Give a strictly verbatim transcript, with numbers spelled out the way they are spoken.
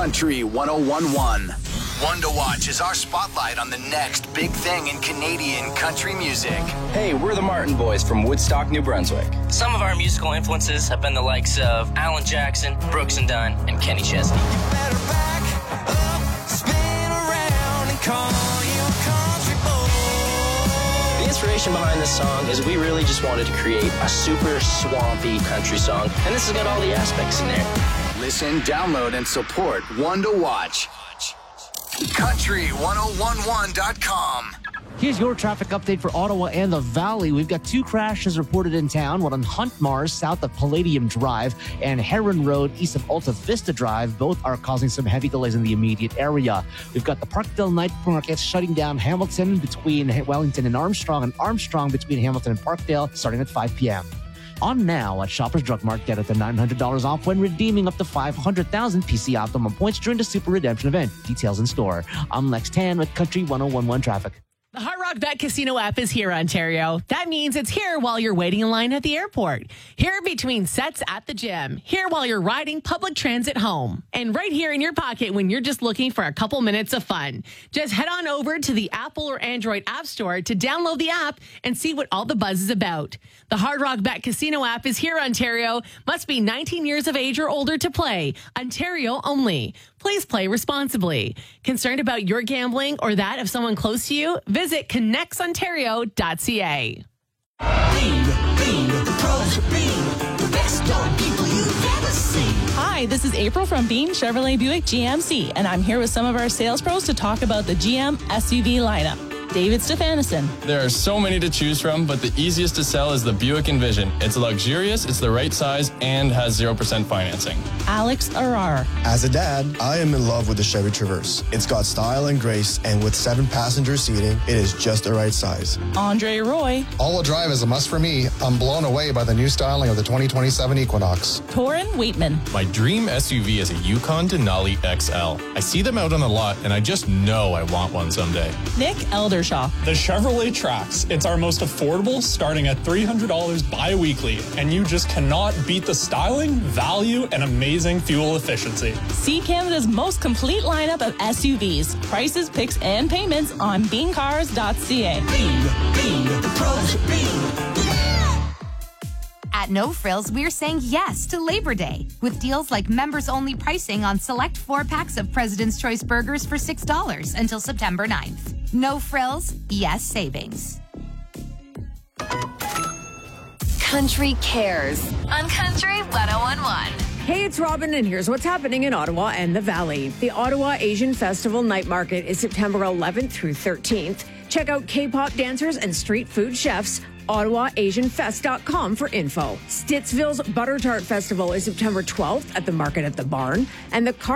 Country one oh one point one. One to Watch is our spotlight on the next big thing in Canadian country music. Hey, we're the Martin Boys from Woodstock, New Brunswick. Some of our musical influences have been the likes of Alan Jackson, Brooks and Dunn, and Kenny Chesney. You better back up, spin around and call you country boy. The inspiration behind this song is we really just wanted to create a super swampy country song, and this has got all the aspects in there. Listen, download, and support One to Watch. country one oh one one dot com. Here's your traffic update for Ottawa and the Valley. We've got two crashes reported in town, one on Hunt Mars, south of Palladium Drive, and Heron Road, east of Alta Vista Drive. Both are causing some heavy delays in the immediate area. We've got the Parkdale Night Market shutting down Hamilton between Wellington and Armstrong, and Armstrong between Hamilton and Parkdale, starting at five p.m. On now at Shoppers Drug Mart, get up to nine hundred dollars off when redeeming up to five hundred thousand P C Optimum points during the Super Redemption event. Details in store. I'm Lex Tan with Country one oh one point one Traffic. The Hard Rock Bet Casino app is here, Ontario. That means it's here while you're waiting in line at the airport, here between sets at the gym, here while you're riding public transit home, and right here in your pocket when you're just looking for a couple minutes of fun. Just head on over to the Apple or Android App Store to download the app and see what all the buzz is about. The Hard Rock Bet Casino app is here, Ontario. Must be nineteen years of age or older to play. Ontario only. Please play responsibly. Concerned about your gambling or that of someone close to you? Visit connects ontario dot c a. Beam, beam, the pros are Beam, the best darn people you've ever seen. Hi, this is April from Beam Chevrolet Buick G M C, and I'm here with some of our sales pros to talk about the G M S U V lineup. David Stefanison. There are so many to choose from, but the easiest to sell is the Buick Envision. It's luxurious, it's the right size, and has zero percent financing. Alex Arar. As a dad, I am in love with the Chevy Traverse. It's got style and grace, and with seven passenger seating, it is just the right size. Andre Roy. All-wheel drive is a must for me. I'm blown away by the new styling of the twenty twenty-seven Equinox. Torin Waitman. My dream S U V is a Yukon Denali X L. I see them out on the lot, and I just know I want one someday. Nick Eldershaw. The Chevrolet Trax. It's our most affordable, starting at three hundred dollars bi-weekly, and you just cannot beat the styling, value, and amazing fuel efficiency. See Canada's most complete lineup of S U Vs. Prices, picks, and payments on beam cars dot c a. Beam, beam, the pros are Beam. At No Frills, we're saying yes to Labor Day with deals like members-only pricing on select four packs of President's Choice burgers for six dollars until September ninth. No Frills, yes savings. Country Cares on Country one oh one point one. Hey, it's Robin, and here's what's happening in Ottawa and the Valley. The Ottawa Asian Festival Night Market is September eleventh through thirteenth. Check out K-pop dancers and street food chefs. Ottawa Asian Fest dot com for info. Stittsville's Butter Tart Festival is September twelfth at the Market at the Barn, and the Car